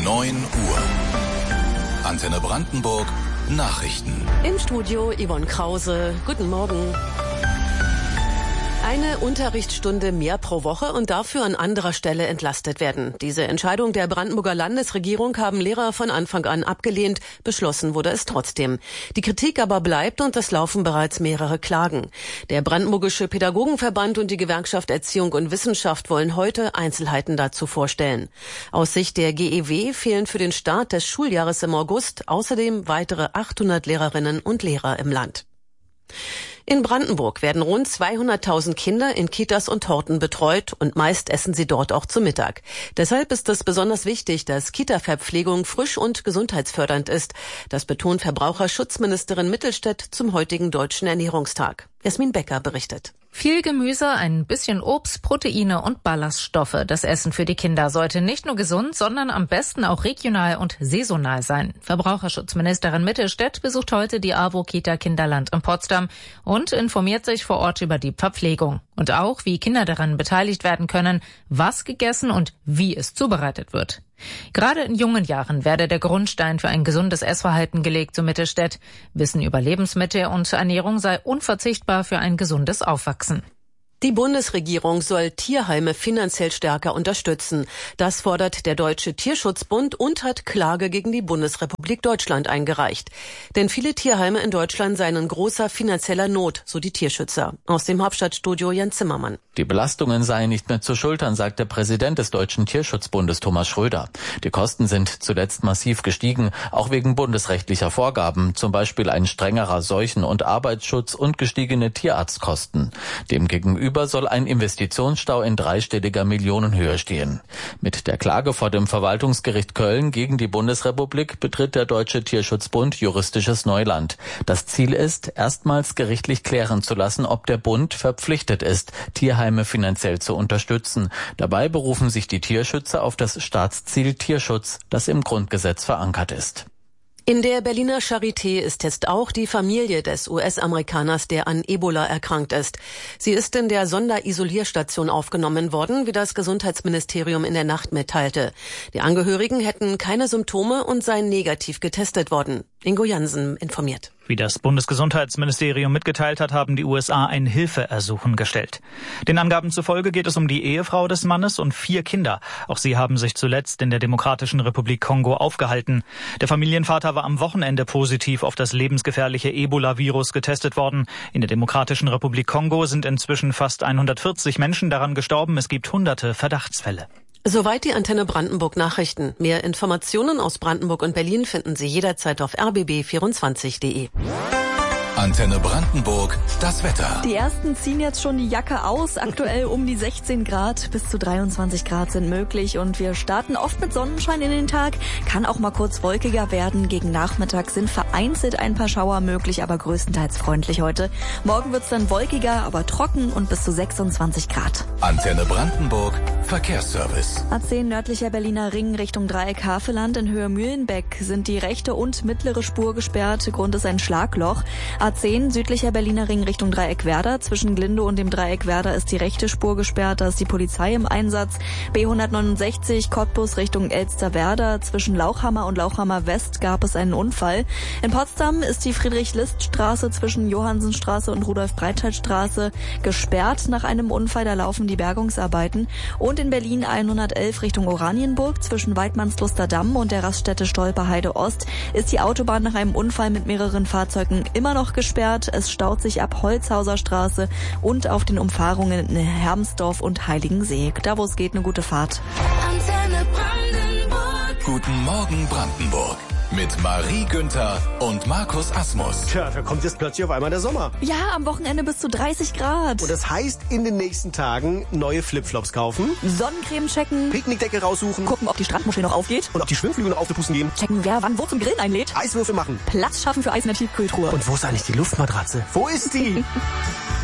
9 Uhr. Antenne Brandenburg Nachrichten. Im Studio Yvonne Krause. Guten Morgen. Eine Unterrichtsstunde mehr pro Woche und dafür an anderer Stelle entlastet werden. Diese Entscheidung der Brandenburger Landesregierung haben Lehrer von Anfang an abgelehnt. Beschlossen wurde es trotzdem. Die Kritik aber bleibt und es laufen bereits mehrere Klagen. Der Brandenburgische Pädagogenverband und die Gewerkschaft Erziehung und Wissenschaft wollen heute Einzelheiten dazu vorstellen. Aus Sicht der GEW fehlen für den Start des Schuljahres im August außerdem weitere 800 Lehrerinnen und Lehrer im Land. In Brandenburg werden rund 200.000 Kinder in Kitas und Horten betreut und meist essen sie dort auch zu Mittag. Deshalb ist es besonders wichtig, dass Kita-Verpflegung frisch und gesundheitsfördernd ist. Das betont Verbraucherschutzministerin Mittelstädt zum heutigen Deutschen Ernährungstag. Jasmin Becker berichtet. Viel Gemüse, ein bisschen Obst, Proteine und Ballaststoffe. Das Essen für die Kinder sollte nicht nur gesund, sondern am besten auch regional und saisonal sein. Verbraucherschutzministerin Mittelstädt besucht heute die AWO-Kita Kinderland in Potsdam und informiert sich vor Ort über die Verpflegung. Und auch, wie Kinder daran beteiligt werden können, was gegessen und wie es zubereitet wird. Gerade in jungen Jahren werde der Grundstein für ein gesundes Essverhalten gelegt, so Mittelstädt. Wissen über Lebensmittel und Ernährung sei unverzichtbar für ein gesundes Aufwachsen. Die Bundesregierung soll Tierheime finanziell stärker unterstützen. Das fordert der Deutsche Tierschutzbund und hat Klage gegen die Bundesrepublik Deutschland eingereicht. Denn viele Tierheime in Deutschland seien in großer finanzieller Not, so die Tierschützer. Aus dem Hauptstadtstudio Jens Zimmermann. Die Belastungen seien nicht mehr zu schultern, sagt der Präsident des Deutschen Tierschutzbundes Thomas Schröder. Die Kosten sind zuletzt massiv gestiegen, auch wegen bundesrechtlicher Vorgaben, zum Beispiel ein strengerer Seuchen- und Arbeitsschutz und gestiegene Tierarztkosten. Demgegenüber soll ein Investitionsstau in dreistelliger Millionenhöhe stehen. Mit der Klage vor dem Verwaltungsgericht Köln gegen die Bundesrepublik betritt der Deutsche Tierschutzbund juristisches Neuland. Das Ziel ist, erstmals gerichtlich klären zu lassen, ob der Bund verpflichtet ist, Tierheime finanziell zu unterstützen. Dabei berufen sich die Tierschützer auf das Staatsziel Tierschutz, das im Grundgesetz verankert ist. In der Berliner Charité ist jetzt auch die Familie des US-Amerikaners, der an Ebola erkrankt ist. Sie ist in der Sonderisolierstation aufgenommen worden, wie das Gesundheitsministerium in der Nacht mitteilte. Die Angehörigen hätten keine Symptome und seien negativ getestet worden. Ingo Jansen informiert. Wie das Bundesgesundheitsministerium mitgeteilt hat, haben die USA ein Hilfeersuchen gestellt. Den Angaben zufolge geht es um die Ehefrau des Mannes und 4 Kinder. Auch sie haben sich zuletzt in der Demokratischen Republik Kongo aufgehalten. Der Familienvater war am Wochenende positiv auf das lebensgefährliche Ebola-Virus getestet worden. In der Demokratischen Republik Kongo sind inzwischen fast 140 Menschen daran gestorben. Es gibt hunderte Verdachtsfälle. Soweit die Antenne Brandenburg Nachrichten. Mehr Informationen aus Brandenburg und Berlin finden Sie jederzeit auf rbb24.de. Antenne Brandenburg, das Wetter. Die ersten ziehen jetzt schon die Jacke aus. Aktuell um die 16 Grad, bis zu 23 Grad sind möglich. Und wir starten oft mit Sonnenschein in den Tag. Kann auch mal kurz wolkiger werden. Gegen Nachmittag sind vereinzelt ein paar Schauer möglich, aber größtenteils freundlich heute. Morgen wird's dann wolkiger, aber trocken und bis zu 26 Grad. Antenne Brandenburg, Verkehrsservice. A10 nördlicher Berliner Ring Richtung Dreieck Haveland in Höhe Mühlenbeck sind die rechte und mittlere Spur gesperrt. Grund ist ein Schlagloch. A10 südlicher Berliner Ring Richtung Dreieck Werder. Zwischen Glindow und dem Dreieck Werder ist die rechte Spur gesperrt. Da ist die Polizei im Einsatz. B169 Cottbus Richtung Elsterwerda. Zwischen Lauchhammer und Lauchhammer West gab es einen Unfall. In Potsdam ist die Friedrich-List-Straße zwischen Johannsenstraße und Rudolf-Breitscheid-Straße gesperrt nach einem Unfall. Da laufen die Bergungsarbeiten. Und in Berlin 111 Richtung Oranienburg. Zwischen Weidmannsluster Damm und der Raststätte Stolperheide Ost ist die Autobahn nach einem Unfall mit mehreren Fahrzeugen immer noch gesperrt. Es staut sich ab Holzhauser Straße und auf den Umfahrungen in Hermsdorf und Heiligensee. Da, wo es geht, eine gute Fahrt. Antenne Brandenburg. Guten Morgen Brandenburg. Mit Marie Günther und Markus Asmus. Tja, da kommt jetzt plötzlich auf einmal der Sommer. Ja, am Wochenende bis zu 30 Grad. Und das heißt, in den nächsten Tagen neue Flipflops kaufen, Sonnencreme checken, Picknickdecke raussuchen, gucken, ob die Strandmuschel noch aufgeht und ob die Schwimmflügel noch aufgepusten gehen, checken, wer wann wo zum Grillen einlädt, Eiswürfel machen, Platz schaffen für Eis in der Tiefkühltruhe. Und wo ist eigentlich die Luftmatratze? Wo ist die?